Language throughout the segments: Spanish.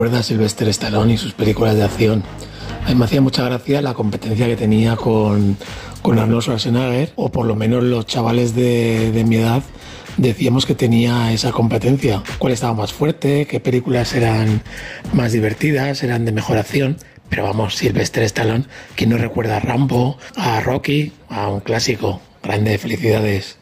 Recuerda a Sylvester Stallone y sus películas de acción. A mí me hacía mucha gracia la competencia que tenía con Arnold Schwarzenegger, o por lo menos los chavales de mi edad decíamos que tenía esa competencia. ¿Cuál estaba más fuerte? ¿Qué películas eran más divertidas? ¿Eran de mejor acción? Pero vamos, Sylvester Stallone, ¿quién no recuerda a Rambo, a Rocky, a un clásico? Grande, felicidades.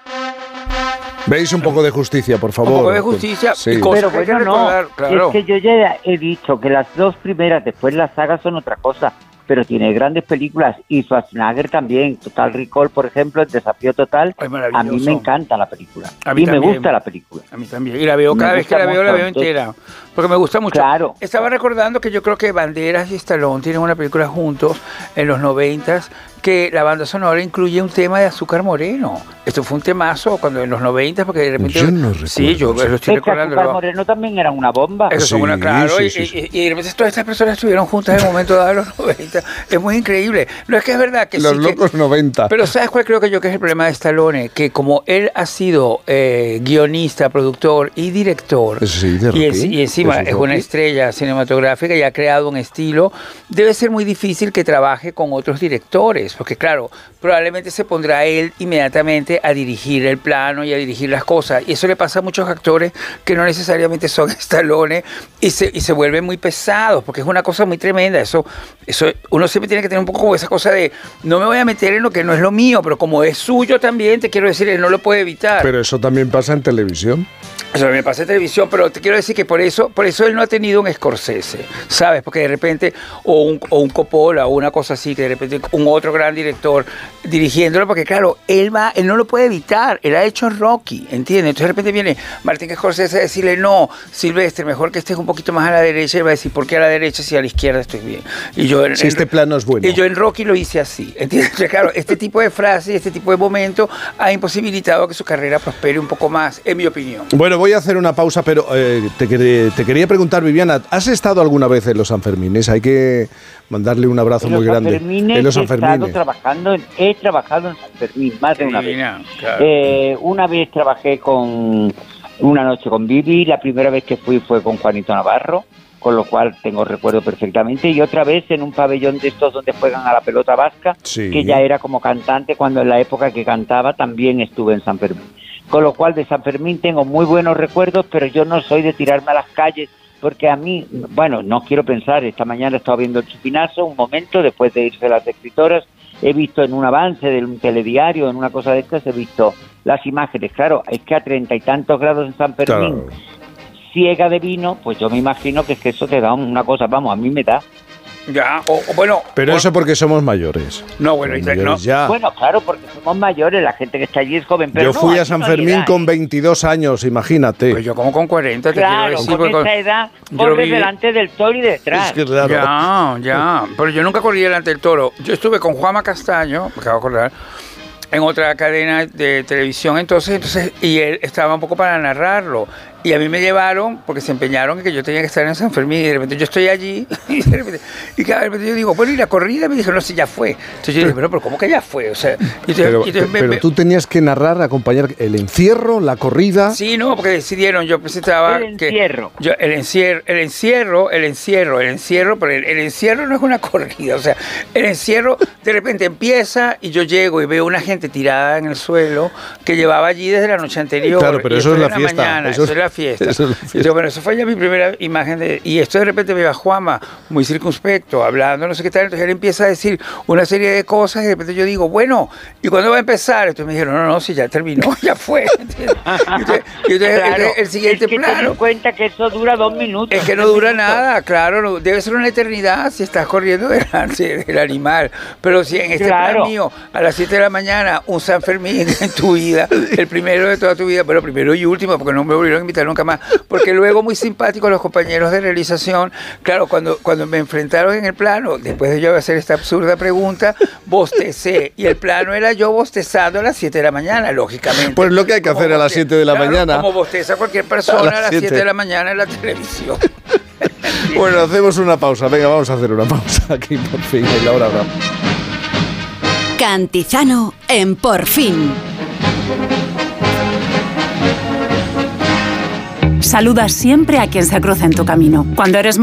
¿Veis un poco de justicia, por favor? Un poco de justicia. Sí. Y Pero bueno, no, claro. Es que yo ya he dicho que las dos primeras, después las sagas son otra cosa, pero tiene grandes películas, y Schwarzenegger también. Total Recall, por ejemplo, El Desafío Total. Ay, a mí me encanta la película. A mí y también. me gusta la película. A mí también. Y la veo, cada vez que la veo entera. Porque me gusta mucho. Claro. Estaba recordando que yo creo que Banderas y Stallone tienen una película juntos en los 90s, que la banda sonora incluye un tema de Azúcar Moreno. Esto fue un temazo cuando en los 90, porque de repente... Yo no recuerdo. Sí, yo lo estoy recordando. Azúcar Moreno también era una bomba. Eso son una, claro, sí. Y de repente todas estas personas estuvieron juntas en el momento dado de los 90. Es muy increíble. No es que es verdad que Los sí locos que, 90. Pero ¿sabes cuál creo que yo que es el problema de Stallone? Que como él ha sido guionista, productor y director, Sí, de y encima es una estrella cinematográfica y ha creado un estilo, debe ser muy difícil que trabaje con otros directores, porque claro, probablemente se pondrá él inmediatamente a dirigir el plano y a dirigir las cosas, y eso le pasa a muchos actores que no necesariamente son Stallone, y se vuelven muy pesados, porque es una cosa muy tremenda. Eso uno siempre tiene que tener un poco como esa cosa de no me voy a meter en lo que no es lo mío, pero como es suyo también, te quiero decir, él no lo puede evitar. Pero eso también pasa en televisión. Eso me pasa en televisión, pero te quiero decir que por eso él no ha tenido un Scorsese, ¿sabes? Porque de repente, o un Coppola o una cosa así, que de repente un otro gran director dirigiéndolo, porque claro, él no lo puede evitar, él ha hecho Rocky, ¿entiendes? Entonces de repente viene Martin Scorsese a decirle, no, Sylvester, mejor que estés un poquito más a la derecha, y va a decir, ¿por qué a la derecha si a la izquierda estoy bien? Y yo este plano es bueno. Y yo en Rocky lo hice así, ¿entiendes? Entonces, claro, este tipo de frases, este tipo de momentos ha imposibilitado que su carrera prospere un poco más, en mi opinión. Bueno, voy a hacer una pausa, pero te quería preguntar, Viviana, ¿has estado alguna vez en los Sanfermines? Hay que mandarle un abrazo muy grande. En los Sanfermines. He trabajado en San Fermín más de una vez. Claro. Una vez trabajé una noche con Vivi, la primera vez que fui fue con Juanito Navarro, con lo cual tengo recuerdo perfectamente, y otra vez en un pabellón de estos donde juegan a la pelota vasca, sí, que ya era como cantante, cuando en la época que cantaba también estuve en San Fermín. Con lo cual de San Fermín tengo muy buenos recuerdos, pero yo no soy de tirarme a las calles, porque a mí, bueno, no quiero pensar, esta mañana he estado viendo El Chupinazo, un momento después de irse las escritoras, he visto en un avance de un telediario, en una cosa de estas, he visto las imágenes. Claro, es que a 30 y tantos grados en San Fermín, claro, ciega de vino, pues yo me imagino que es que eso te da una cosa, vamos, a mí me da. Ya, bueno. Pero eso porque somos mayores. No, bueno, mayores ya. Bueno, claro, porque somos mayores, la gente que está allí es joven. Pero yo fui a San Fermín con 22 años, imagínate. Pues yo como con 40, te claro, quiero decir. Con esa edad corres delante del toro y detrás. Es que claro. Ya. Pero yo nunca corrí delante del toro. Yo estuve con Juanma Castaño, me acabo de acordar, en otra cadena de televisión entonces, y él estaba un poco para narrarlo. Y a mí me llevaron porque se empeñaron en que yo tenía que estar en San Fermín, y de repente yo estoy allí y cada vez yo digo, bueno, ¿y la corrida? Me dijeron, no, sí, ya fue. Entonces yo dije, pero ¿cómo que ya fue? O sea, pero tú tenías que narrar, acompañar el encierro, la corrida. Sí, no, porque decidieron, yo presentaba el encierro. El encierro, pero el encierro no es una corrida, o sea, el encierro de repente empieza y yo llego y veo una gente tirada en el suelo que llevaba allí desde la noche anterior. Claro, pero eso es la fiesta. Mañana, eso es la fiesta. Entonces, bueno, eso fue ya mi primera imagen y esto de repente me va Juanma muy circunspecto, hablando, no sé qué tal, entonces él empieza a decir una serie de cosas y de repente yo digo, bueno, ¿y cuándo va a empezar? Entonces me dijeron, no, si ya terminó, ya fue. Y entonces claro, el siguiente es que plano. ten en cuenta que eso dura 2 minutos. Es que no dura nada, claro, no, debe ser una eternidad si estás corriendo delante del animal, pero si en este plan mío, a las 7 de la mañana, un San Fermín en tu vida, el primero de toda tu vida, pero primero y último, porque no me volvieron a invitar nunca más, porque luego muy simpáticos los compañeros de realización, claro, cuando me enfrentaron en el plano, después de yo hacer esta absurda pregunta, bostecé, y el plano era yo bostezando a las 7 de la mañana, lógicamente. Pues lo que hay que hacer a las 7 de la mañana. Como bosteza cualquier persona a las 7 de la mañana en la televisión. Bueno, hacemos una pausa, venga, vamos a hacer una pausa aquí, por fin, en la hora. Cantizano en Por Fin. Saluda siempre a quien se cruza en tu camino. Cuando eres